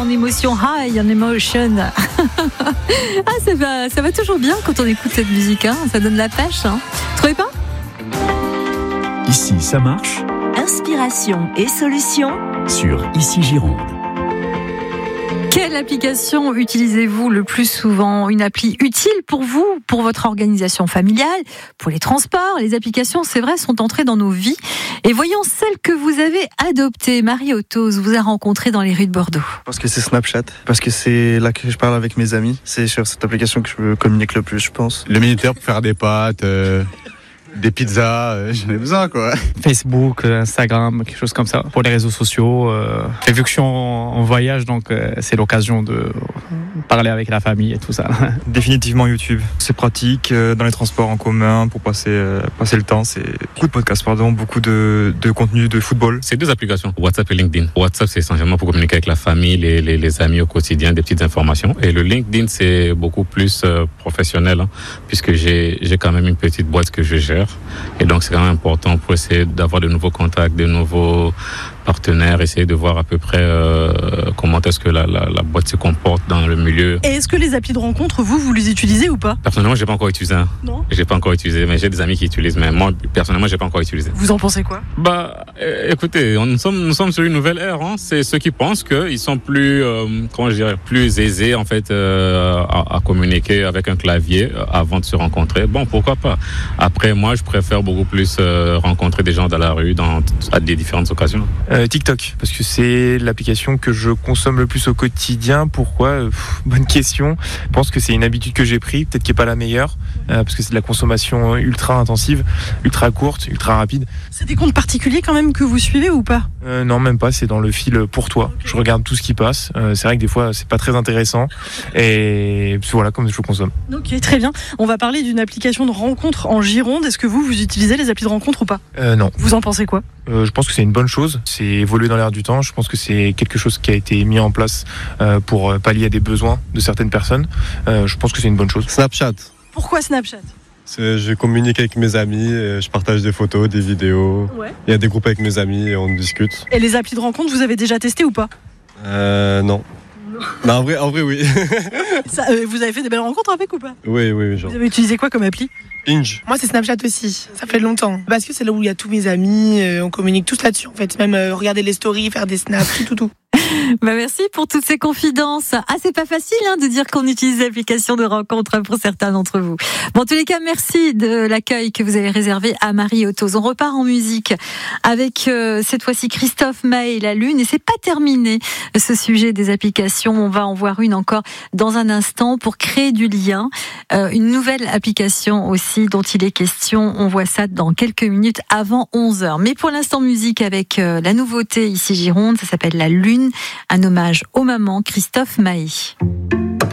émotion, high on emotion. Ça va toujours bien quand on écoute cette musique, hein. Ça donne la pêche, hein. Trouvez pas ? Ici, ça marche. Inspiration et solutions Sur Ici Gironde. Quelle application utilisez-vous le plus souvent ? Une appli utile pour vous, pour votre organisation familiale, pour les transports. Les applications, c'est vrai, sont entrées dans nos vies. Et voyons celle que vous avez adoptée. Marie Ottoz vous a rencontrée dans les rues de Bordeaux. Parce que c'est Snapchat, parce que c'est là que je parle avec mes amis. C'est sur cette application que je communique le plus, je pense. Le Minuteur pour faire des pâtes, des pizzas, j'en ai besoin quoi. Facebook, Instagram, quelque chose comme ça, pour les réseaux sociaux. Et vu que je suis en voyage, donc c'est l'occasion de parler avec la famille et tout ça. Définitivement YouTube. C'est pratique dans les transports en commun pour passer le temps. C'est beaucoup de podcasts, beaucoup de contenu de football. C'est 2 applications, WhatsApp et LinkedIn. WhatsApp, c'est essentiellement pour communiquer avec la famille, les amis au quotidien, des petites informations. Et le LinkedIn, c'est beaucoup plus professionnel, hein, puisque j'ai quand même une petite boîte que je gère. Et donc, c'est quand même important pour essayer d'avoir de nouveaux contacts, de nouveaux partenaires, essayer de voir à peu près comment est-ce que la boîte se comporte dans le milieu. Et est-ce que les applis de rencontre, vous les utilisez ou pas ? Personnellement, j'ai pas encore utilisé. Non ? J'ai pas encore utilisé, mais j'ai des amis qui utilisent. Mais moi, personnellement, j'ai pas encore utilisé. Vous en pensez quoi ? Écoutez, nous sommes sur une nouvelle ère. Hein. C'est ceux qui pensent qu'ils sont plus, plus aisés en fait à communiquer avec un clavier avant de se rencontrer. Bon, pourquoi pas. Après, moi, je préfère beaucoup plus rencontrer des gens dans la rue, à des différentes occasions. TikTok, parce que c'est l'application que je consomme le plus au quotidien. Pourquoi ? Bonne question. Je pense que c'est une habitude que j'ai prise, peut-être qui n'est pas la meilleure, parce que c'est de la consommation ultra intensive, ultra courte, ultra rapide. C'est des comptes particuliers quand même que vous suivez ou pas ? Non, même pas, c'est dans le fil pour toi. Je regarde tout ce qui passe. C'est vrai que des fois, c'est pas très intéressant. Et voilà, comme je consomme. Ok, très bien. On va parler d'une application de rencontre en Gironde. Est-ce que vous utilisez les applis de rencontre ou pas ? Non. Vous en pensez quoi ? Je pense que c'est une bonne chose. C'est évolué dans l'air du temps. Je pense que c'est quelque chose qui a été mis en place pour pallier à des besoins de certaines personnes. Je pense que c'est une bonne chose. Snapchat. Pourquoi Snapchat ? Je communique avec mes amis, je partage des photos, des vidéos. Ouais. Il y a des groupes avec mes amis et on discute. Et les applis de rencontre, vous avez déjà testé ou pas ? Non. Mais en vrai, oui. Vous avez fait des belles rencontres avec ou pas ? Oui, genre. Vous avez utilisé quoi comme appli ? Inge. Moi, c'est Snapchat aussi. Ça fait longtemps. Parce que c'est là où il y a tous mes amis. On communique tous là-dessus, en fait. Même regarder les stories, faire des snaps, tout. Merci pour toutes ces confidences. C'est pas facile de dire qu'on utilise l'application de rencontre pour certains d'entre vous. Bon, en tous les cas, merci de l'accueil que vous avez réservé à Marie Ottoz. On repart en musique avec cette fois-ci Christophe Maé, La Lune. Et c'est pas terminé ce sujet des applications. On va en voir une encore dans un instant pour créer du lien. Une nouvelle application aussi dont il est question. On voit ça dans quelques minutes avant 11h. Mais pour l'instant, musique avec la nouveauté ici Gironde. Ça s'appelle La Lune. Un hommage aux mamans, Christophe Maé.